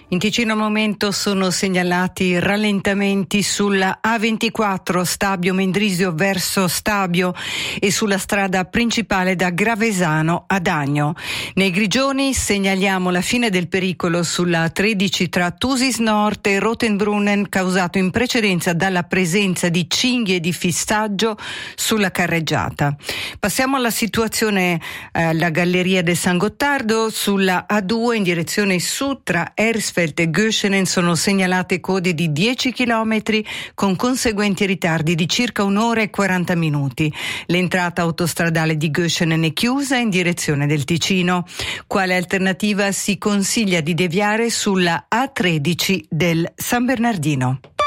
In Ticino al momento sono segnalati rallentamenti sulla A24 Stabio Mendrisio verso Stabio e sulla strada principale da Gravesano ad Agno. Nei Grigioni segnaliamo la fine del pericolo sulla 13 tra Thusis Nord e Rotenbrunnen, causato in precedenza dalla presenza di cinghie di fissaggio sulla carreggiata. Passiamo alla situazione alla Galleria del San Gottardo. Sulla A2 in direzione sud tra Ersfeld e Göschenen sono segnalate code di 10 km con conseguenti ritardi di circa un'ora e 40 minuti. L'entrata autostradale di Göschenen è chiusa in direzione del Ticino. Quale alternativa si consiglia di deviare sulla A13 del San Bernardino?